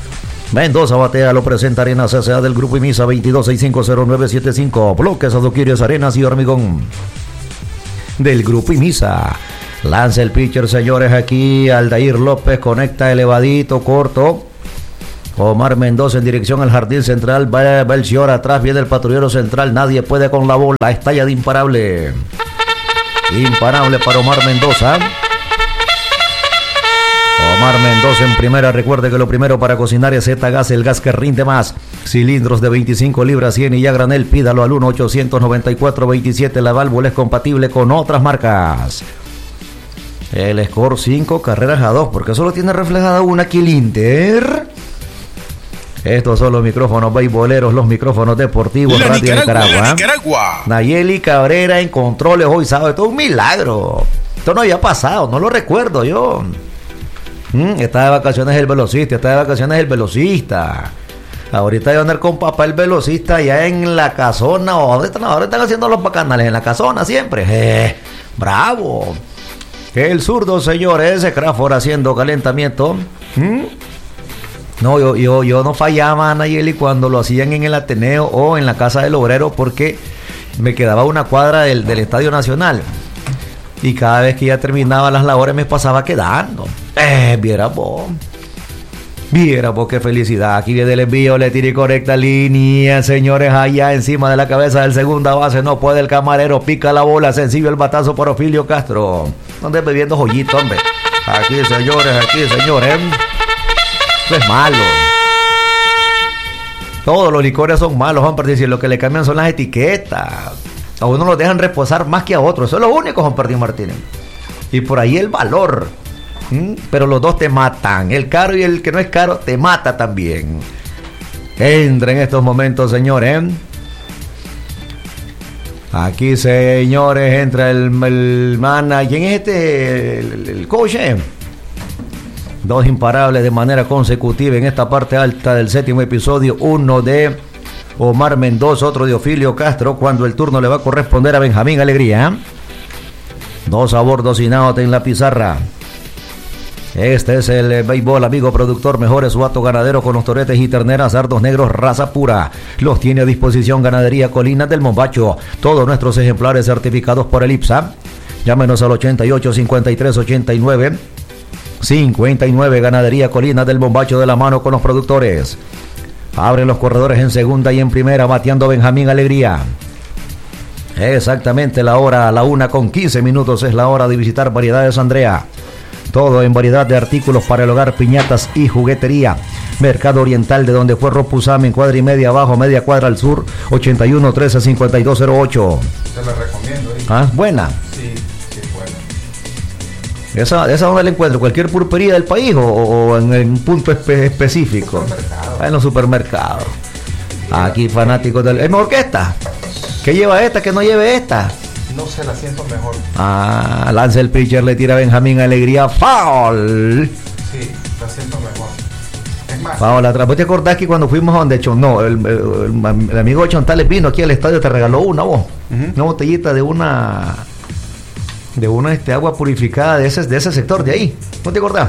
Mendoza batea, lo presenta Arenas S A del Grupo IMISA veintidós sesenta y cinco cero nueve setenta y cinco. Bloques, adoquines, arenas y hormigón del Grupo IMISA. Lanza el pitcher, señores, aquí Aldair López, conecta elevadito, corto. Omar Mendoza en dirección al jardín central, va Belchior atrás, viene el patrullero central, nadie puede con la bola, estalla de imparable. Imparable para Omar Mendoza. Omar Mendoza en primera. Recuerde que lo primero para cocinar es Z-Gas, el gas que rinde más. Cilindros de veinticinco libras, cien y ya granel. Pídalo al uno ochocientos noventa y cuatro veintisiete. La válvula es compatible con otras marcas. El score cinco carreras a dos, porque solo tiene reflejada una aquí el Inter. Estos son los micrófonos beisboleros, los micrófonos deportivos. La Radio Nicaragua, Nicaragua. Nicaragua. Nayeli Cabrera en controles hoy sábado. Esto es un milagro. Esto no había pasado, no lo recuerdo yo. Mm, está de vacaciones el velocista, está de vacaciones el velocista. Ahorita voy a andar con papá el velocista allá en la casona. ¿O dónde están? Ahora están haciendo los bacanales en la casona siempre. Eh, bravo. El zurdo, señores, Crawford haciendo calentamiento. ¿Mm? No, yo, yo, yo no fallaba, Nayeli, cuando lo hacían en el Ateneo o en la Casa del Obrero, porque me quedaba una cuadra del, del Estadio Nacional. Y cada vez que ya terminaba las labores me pasaba quedando. Eh, viera vos. Viera vos qué felicidad. Aquí viene el envío, le tira y correcta línea, señores, allá encima de la cabeza del segunda base. No puede el camarero, pica la bola, sencillo el batazo por Ofilio Castro. ¿Dónde bebiendo joyito, hombre? Aquí, señores, aquí, señores. Esto es malo. Todos los licores son malos, hombre. Si lo que le cambian son las etiquetas. A uno los dejan reposar más que a otros. Eso es lo único, Juan Martín Martínez. Y por ahí el valor. ¿Mm? Pero los dos te matan. El caro y el que no es caro te mata también. Entra en estos momentos, señores. Aquí, señores, entra el, el manager. ¿Quién es este? El, el coach, ¿eh? Dos imparables de manera consecutiva en esta parte alta del séptimo episodio. Uno de Omar Mendoza, otro de Ofilio Castro, cuando el turno le va a corresponder a Benjamín Alegría. Dos a bordo sin out en la pizarra. Este es el béisbol, amigo productor. Mejores suato ganadero con los toretes y terneras, sardos negros, raza pura. Los tiene a disposición Ganadería Colinas del Mombacho. Todos nuestros ejemplares certificados por el I P S A. Llámenos al ochenta y ocho, cincuenta y tres, ochenta y nueve cincuenta y nueve. Ganadería Colinas del Mombacho, de la mano con los productores. Abren los corredores en segunda y en primera, bateando Benjamín Alegría. Exactamente la hora, a la una con quince minutos es la hora de visitar Variedades Andrea. Todo en variedad de artículos para el hogar, piñatas y juguetería. Mercado Oriental, de donde fue Ropuzame, en cuadra y media abajo, media cuadra al sur, ochenta y uno, trece, cincuenta y dos cero ocho. Te la recomiendo. ¿Eh? ¿Ah? ¿Buena? Sí, sí, buena. ¿Esa, esa dónde la encuentro? ¿Cualquier pulpería del país o, o en, en un punto espe- específico? Ah, en los supermercados. Aquí fanáticos del... ¿Es mejor que esta? ¿Qué lleva esta que no lleve esta? No se la siento mejor. Ah, lanza el pitcher, le tira Benjamín Alegría, foul. Sí, la siento mejor. Es más, Foul atrás. ¿Vos te acordás que cuando fuimos a donde Chon, no, el, el, el, el amigo de Chontales vino aquí al estadio, te regaló una vos? Uh-huh. Una botellita de una de una este agua purificada de ese, de ese sector de ahí. ¿No te acordás?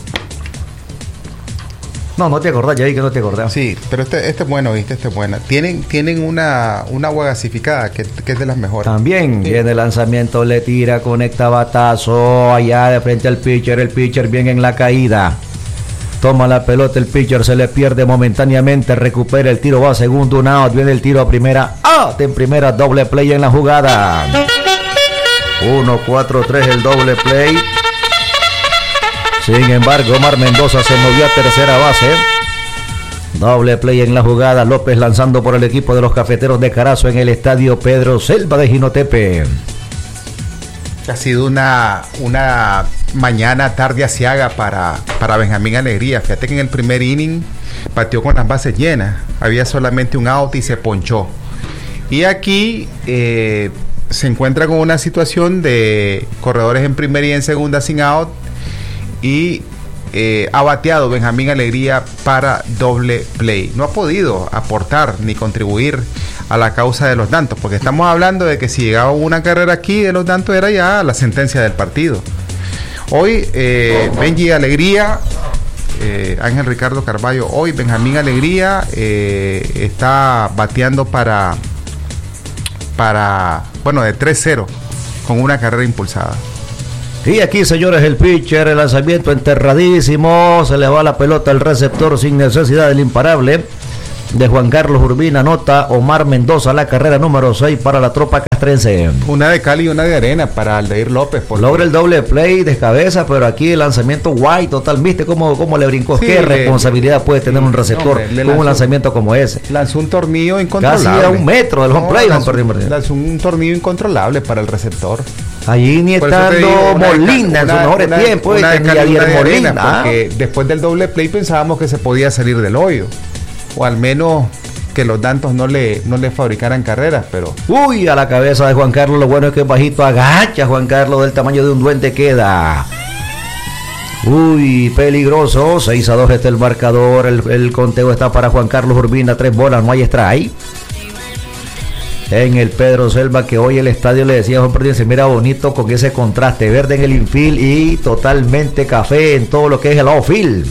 No, no te acordás, ya vi que no te acordás. Sí, pero este, este es bueno, ¿viste? Este es bueno. Tienen, tienen una, una agua gasificada que, que es de las mejores. También, sí. Viene el lanzamiento, le tira, conecta batazo, allá de frente al pitcher, el pitcher bien en la caída. Toma la pelota, el pitcher se le pierde momentáneamente, recupera el tiro, va a segundo, un out, viene el tiro a primera, out en primera, doble play en la jugada. uno cuatro tres el doble play. Sin embargo, Omar Mendoza se movió a tercera base. Doble play en la jugada. López lanzando por el equipo de los Cafeteros de Carazo en el estadio Pedro Selva de Jinotepe. Ha sido una, una mañana tarde asiaga para, para Benjamín Alegría. Fíjate que en el primer inning batió con las bases llenas. Había solamente un out y se ponchó. Y aquí eh, se encuentra con una situación de corredores en primera y en segunda sin out. Y eh, ha bateado Benjamín Alegría para doble play. No ha podido aportar ni contribuir a la causa de los Dantos, porque estamos hablando de que si llegaba una carrera aquí de los Dantos era ya la sentencia del partido. Hoy eh, Benji Alegría eh, Ángel Ricardo Carballo hoy. Benjamín Alegría eh, está bateando para, para, bueno, de tres cero con una carrera impulsada. Y aquí, señores, el pitcher, el lanzamiento enterradísimo, se le va la pelota al receptor sin necesidad del imparable de Juan Carlos Urbina. Anota Omar Mendoza la carrera número seis para la tropa castrense. Una de cal y una de arena para Aldair López. Porque... logra el doble play de cabeza, pero aquí el lanzamiento guay total. ¿Viste cómo, cómo le brincó? Sí, ¿qué le, responsabilidad le, puede tener sí, un receptor no, con lanzó, un lanzamiento como ese? Lanzó un tornillo incontrolable. Casi a un metro del home no, play. Lanzó, lanzó un tornillo incontrolable para el receptor. Allí ni estando Molina en sus mejores tiempos. Una de cal y una de arena, porque después del doble play pensábamos que se podía salir del hoyo. O al menos que los Dantos no le, no le fabricaran carreras, pero... Uy, a la cabeza de Juan Carlos, lo bueno es que es bajito, agacha Juan Carlos, del tamaño de un duende queda. Uy, peligroso, seis a dos está el marcador, el, el conteo está para Juan Carlos Urbina, tres bolas, no hay strike. En el Pedro Selva, que hoy el estadio le decía a Juan Perdón, se mira bonito con ese contraste verde en el infield y totalmente café en todo lo que es el outfield.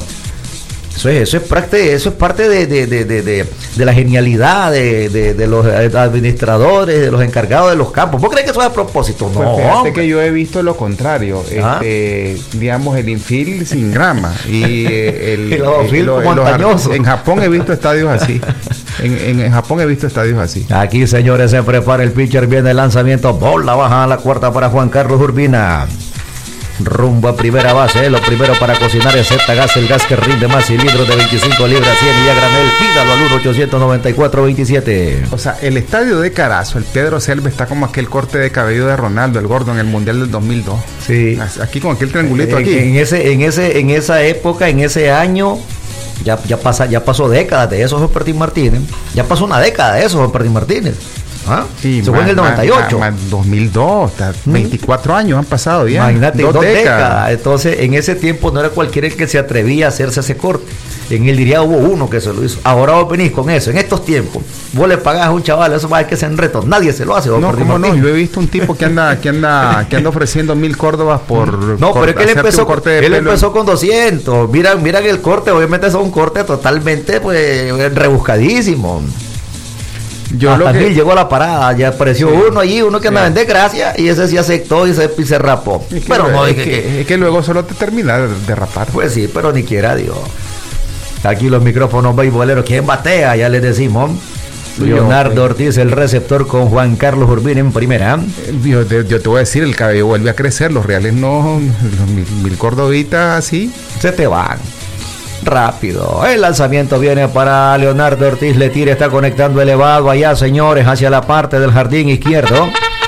Eso es, eso es parte, eso es parte de, de, de, de, de, de la genialidad de, de, de los administradores, de los encargados de los campos. ¿Vos crees que eso es a propósito? No, pues fíjate que yo he visto lo contrario. ¿Ah? Este, digamos, el infield sin grama y el, el outfield montañoso. En Japón he visto estadios así. En, en, en Japón he visto estadios así. Aquí, señores, se prepara el pitcher, viene el lanzamiento, bola baja a la cuarta para Juan Carlos Urbina. Rumbo a primera base, eh, lo primero para cocinar es Zetagás, el gas que rinde más, cilindros de veinticinco libras, cien y a granel. Pídalo al uno ochocientos noventa y cuatro veintisiete. O sea, el estadio de Carazo, el Pedro Selva, está como aquel corte de cabello de Ronaldo, el gordo, en el Mundial del dos mil dos. Sí. Aquí con aquel triangulito en, aquí. En ese, en ese, en esa época, en ese año, ya, ya pasa, ya pasó décadas de eso, José Martín Martínez. Ya pasó una década de eso, José Martín Martínez. ¿Ah? Sí, se fue en el noventa y ocho. Más, más dos mil dos, veinticuatro ¿Mm? años han pasado ya. Imagínate, dos, dos décadas. décadas. Entonces, en ese tiempo no era cualquiera el que se atrevía a hacerse ese corte. En el diría hubo uno que se lo hizo. Ahora vos venís con eso. En estos tiempos, vos le pagás a un chaval, eso va a que se enretos. Nadie se lo hace. No, ¿cómo no? Yo he visto un tipo que anda, que anda, que anda ofreciendo mil córdobas por. No, pero es que él empezó, corte él empezó con doscientos. Mira, mira que el corte, obviamente es un corte totalmente, pues, rebuscadísimo. Yo hasta lo que... Gil llegó a la parada, ya apareció sí, uno allí, uno que sí. andaba en desgracia, y ese sí aceptó y se, y se rapó. Es que, pero no, es, que, que, es que luego solo te termina de, de rapar. Pues sí, pero ni quiera, Dios. Aquí los micrófonos beisboleros, ¿quién batea? Ya les decimos. Leonardo yo, Ortiz, el receptor, con Juan Carlos Urbina en primera. Yo, yo, yo te voy a decir, el cabello vuelve a crecer, los reales no, los mil, mil cordobitas así. Se te van. Rápido, el lanzamiento viene para Leonardo Ortiz, le tira, está conectando elevado allá, señores, hacia la parte del jardín izquierdo.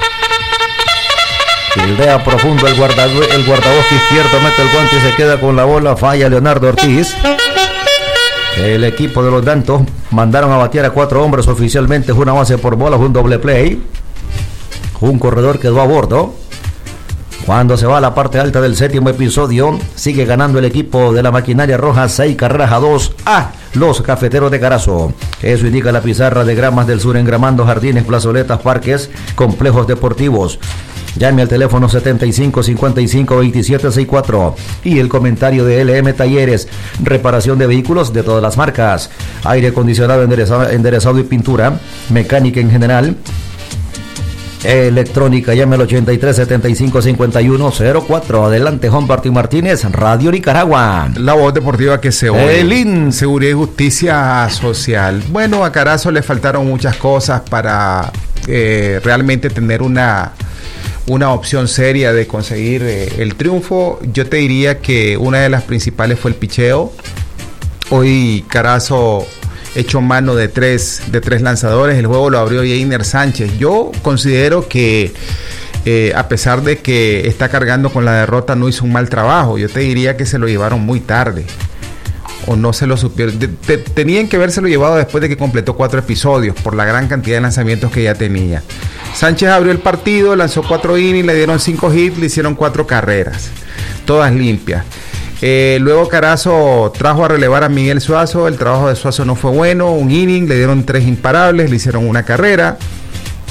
Fildea profundo el, guarda, el guardabosque izquierdo, mete el guante y se queda con la bola, falla Leonardo Ortiz. El equipo de los Dantos mandaron a batear a cuatro hombres oficialmente, una base por bolas, un doble play. Un corredor quedó a bordo. Cuando se va a la parte alta del séptimo episodio, sigue ganando el equipo de la maquinaria roja seis carreras a dos a los Cafeteros de Carazo. Eso indica la pizarra de Gramas del Sur, engramando jardines, plazoletas, parques, complejos deportivos. Llame al teléfono setenta y cinco cincuenta y cinco veintisiete sesenta y cuatro y el comentario de L M Talleres, reparación de vehículos de todas las marcas, aire acondicionado, enderezado, enderezado y pintura, mecánica en general. Electrónica, llame al ochenta y tres setenta y cinco cincuenta y uno cero cuatro. Adelante, Juan Martín Martínez, Radio Nicaragua. La voz deportiva que se oye. El I N, Seguridad y Justicia Social. Bueno, a Carazo le faltaron muchas cosas para eh, realmente tener una, una opción seria de conseguir eh, el triunfo. Yo te diría que una de las principales fue el picheo. Hoy Carazo hecho mano de tres, de tres lanzadores. El juego lo abrió Yeiner Sánchez. Yo considero que eh, a pesar de que está cargando con la derrota, no hizo un mal trabajo. Yo te diría que se lo llevaron muy tarde, o no se lo supieron. De, de, tenían que habérselo llevado después de que completó cuatro episodios, por la gran cantidad de lanzamientos que ya tenía. Sánchez abrió el partido, lanzó cuatro innings, le dieron cinco hits, le hicieron cuatro carreras, todas limpias. Eh, luego Carazo trajo a relevar a Miguel Suazo. El trabajo de Suazo no fue bueno, un inning, le dieron tres imparables, le hicieron una carrera.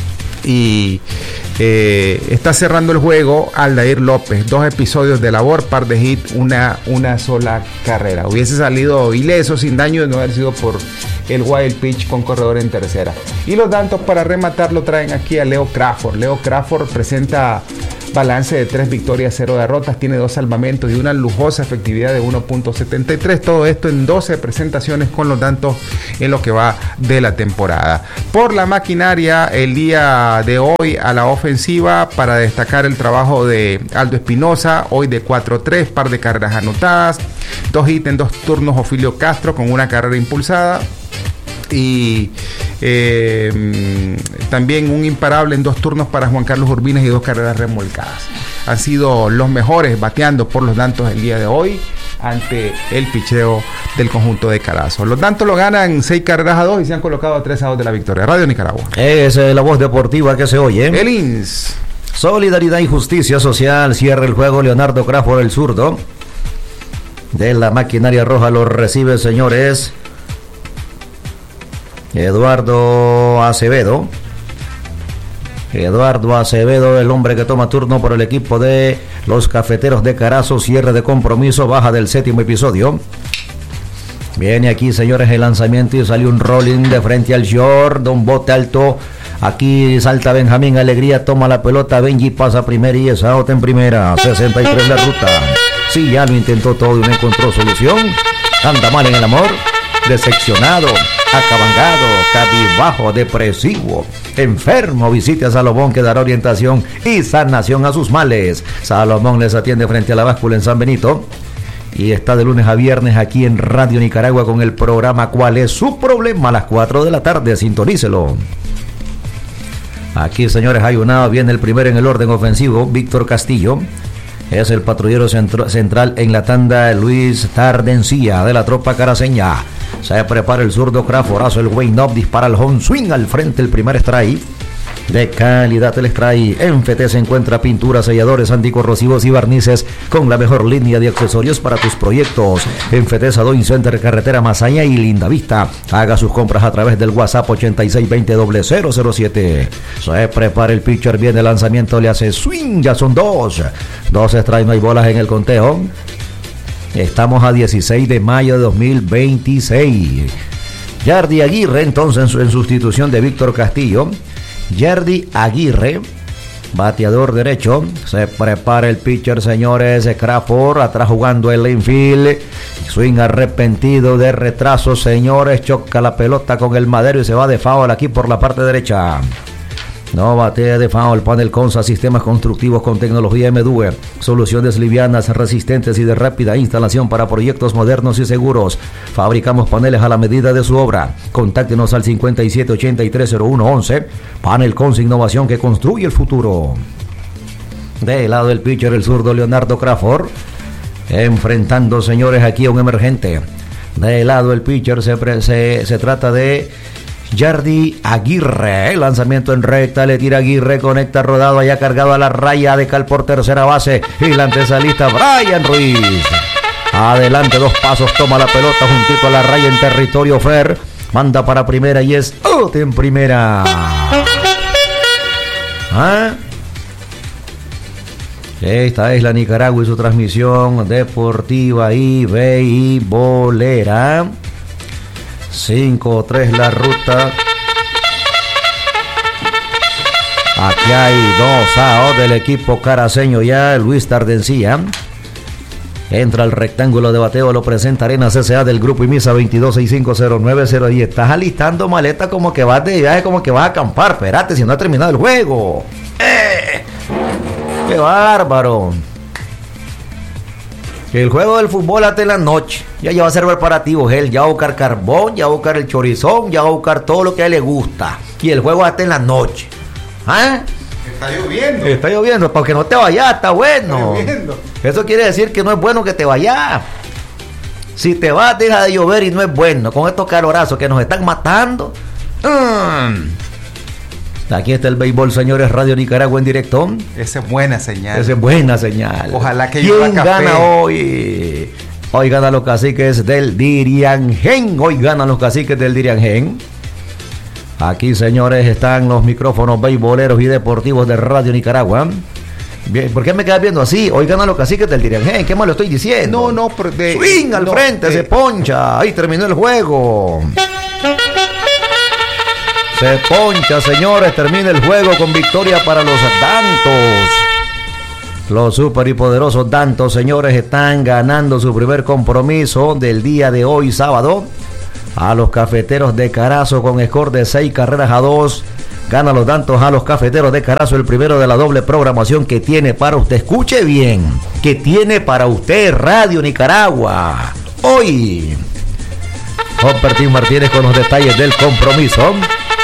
Y eh, está cerrando el juego Aldair López, dos episodios de labor, par de hit, una, una sola carrera. Hubiese salido ileso, sin daño, de no haber sido por el wild pitch con corredor en tercera. Y los datos para rematar lo traen aquí a Leo Crawford. Leo Crawford presenta balance de tres victorias, cero derrotas, tiene dos salvamentos y una lujosa efectividad de uno punto setenta y tres. Todo esto en doce presentaciones con los datos en lo que va de la temporada. Por la maquinaria, el día de hoy a la ofensiva, para destacar el trabajo de Aldo Espinosa, hoy de cuatro tres, par de carreras anotadas, dos hits en dos turnos Ofilio Castro con una carrera impulsada. Y eh, también un imparable en dos turnos para Juan Carlos Urbines y dos carreras remolcadas. Han sido los mejores bateando por los Dantos el día de hoy ante el picheo del conjunto de Carazo. Los Dantos lo ganan seis carreras a dos y se han colocado a tres a dos de la victoria. Radio Nicaragua. Esa es la voz deportiva que se oye. El I N S. Solidaridad y Justicia Social. Cierra el juego Leonardo Crawford, el zurdo de la maquinaria roja. Lo recibe, señores, Eduardo Acevedo. Eduardo Acevedo, el hombre que toma turno por el equipo de los Cafeteros de Carazo. Cierre de compromiso, baja del séptimo episodio. Viene aquí, señores, el lanzamiento y salió un rolling de frente al short, de un bote alto. Aquí salta Benjamín Alegría, toma la pelota, Benji pasa primera y es out en primera. sesenta y tres la ruta. Sí, ya lo intentó todo y no encontró solución. Anda mal en el amor, decepcionado, acabangado, cabizbajo, depresivo, enfermo. Visite a Salomón, que dará orientación y sanación a sus males. Salomón les atiende frente a la báscula en San Benito y está de lunes a viernes aquí en Radio Nicaragua con el programa ¿Cuál es su problema? A las cuatro de la tarde, sintonícelo. Aquí, señores, hay una, viene el primero en el orden ofensivo, Víctor Castillo. Es el patrullero centro, central en la tanda, Luis Tardencía, de la tropa caraceña. Se prepara el zurdo Crawford, hace el Wayne Up, dispara el home swing al frente, el primer strike. De calidad el strike. En F T se encuentra pinturas, selladores, anticorrosivos y barnices con la mejor línea de accesorios para tus proyectos. En F T Sadoin Center, carretera Masaya y Linda Vista. Haga sus compras a través del WhatsApp ochenta y seis veinte cero cero cero siete. Se prepara el pitcher, viene el lanzamiento, le hace swing, ya son dos. Dos strikes, no hay bolas en el conteo. Estamos a dieciséis de mayo de dos mil veintiséis. Yardy Aguirre, entonces, en, su, en sustitución de Víctor Castillo. Yardy Aguirre, bateador derecho. Se prepara el pitcher, señores. Crawford, atrás jugando el infield. Swing arrepentido de retraso, señores. Choca la pelota con el madero y se va de foul aquí por la parte derecha. No batea de foul. Panel Consa, sistemas constructivos con tecnología M D U E, soluciones livianas, resistentes y de rápida instalación para proyectos modernos y seguros. Fabricamos paneles a la medida de su obra. Contáctenos al cincuenta y siete ochenta y tres cero uno once. Panel Consa, innovación que construye el futuro. De lado del pitcher, el zurdo Leonardo Crawford, enfrentando, señores, aquí a un emergente. De lado el pitcher, se, se, se trata de Yardy Aguirre. El lanzamiento en recta, le tira Aguirre, conecta rodado, allá cargado a la raya de cal por tercera base y la antesalista Brian Ruiz. Adelante, dos pasos, toma la pelota juntito a la raya en territorio fair, manda para primera y es out en primera. ¿Ah? Esta es la Nicaragua y su transmisión deportiva y beisbolera. cinco tres la ruta. Aquí hay dos outs del equipo caraceño ya. Luis Tardencía entra al rectángulo de bateo, lo presenta Arenas S A del grupo IMISA veintidós sesenta y cinco cero nueve cero diez. Estás alistando maleta como que vas de viaje, como que vas a acampar. Espérate, si no ha terminado el juego. ¡Eh! ¡Qué bárbaro! El juego del fútbol hasta en la noche. Ya, ya va a ser preparativo, él. Ya va a buscar carbón, ya va a buscar el chorizón, ya va a buscar todo lo que a él le gusta. Y el juego hasta en la noche. ¿Ah? Está lloviendo. Está lloviendo, para que no te vayas, está bueno. Está lloviendo. Eso quiere decir que no es bueno que te vayas. Si te vas, deja de llover y no es bueno. Con estos calorazos que nos están matando. Mm. Aquí está el béisbol, señores. Radio Nicaragua en directo. Esa es buena señal. Esa es buena señal. Ojalá que ¿Quién gana hoy? Hoy ganan los caciques del Diriangén. Hoy ganan los caciques del Diriangén. Aquí, señores, están los micrófonos beisboleros y deportivos de Radio Nicaragua. Bien, ¿por qué me quedas viendo así? Oigan a los caciques del Dirigen, ¿qué más lo estoy diciendo? No, no, por de, swing al no, frente, de, se poncha. Ahí terminó el juego. Se poncha, señores, termina el juego con victoria para los Dantos. Los super y poderosos Dantos, señores, están ganando su primer compromiso del día de hoy, sábado, a los Cafeteros de Carazo con score de seis carreras a dos. Gana los Dantos a los Cafeteros de Carazo, el primero de la doble programación que tiene para usted. Escuche bien, que tiene para usted Radio Nicaragua. Hoy, Humpertín Martínez con los detalles del compromiso.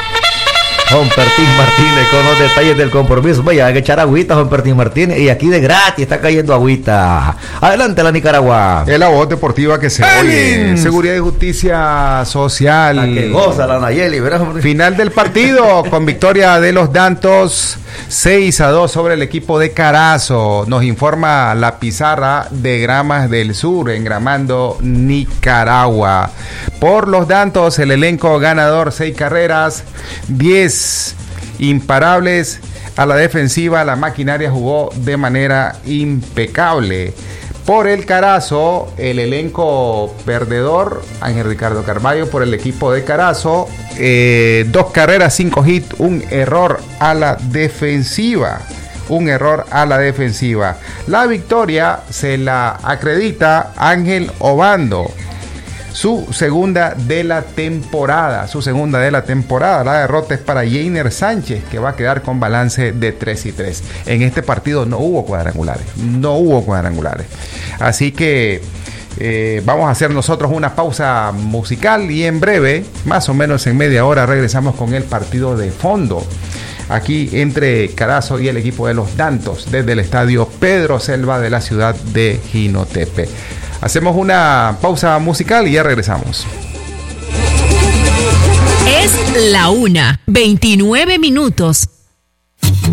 Humpertín Martínez con los detalles del compromiso. Vaya, hay que echar agüita, Humpertín Martínez. Y aquí de gratis está cayendo agüita. Adelante, la Nicaragua. Es la voz deportiva que se oye. Seguridad y Justicia Social. La que goza la Nayeli, ¿verdad? Final del partido con victoria de los Dantos. seis a dos sobre el equipo de Carazo. Nos informa la pizarra de Gramas del Sur, engramando Nicaragua. Por los Dantos, el elenco ganador, seis carreras, diez imparables. A la defensiva, la maquinaria jugó de manera impecable. Por el Carazo, el elenco perdedor, Ángel Ricardo Carballo, por el equipo de Carazo, eh, dos carreras, cinco hits, un error a la defensiva. Un error a la defensiva. La victoria se la acredita Ángel Obando. Su segunda de la temporada. Su segunda de la temporada. La derrota es para Jainer Sánchez, que va a quedar con balance de tres y tres. En este partido no hubo cuadrangulares. No hubo cuadrangulares. Así que eh, vamos a hacer nosotros una pausa musical y en breve, más o menos en media hora, regresamos con el partido de fondo. Aquí entre Carazo y el equipo de los Dantos, desde el estadio Pedro Selva de la ciudad de Jinotepe. Hacemos una pausa musical y ya regresamos. Es la una, veintinueve minutos.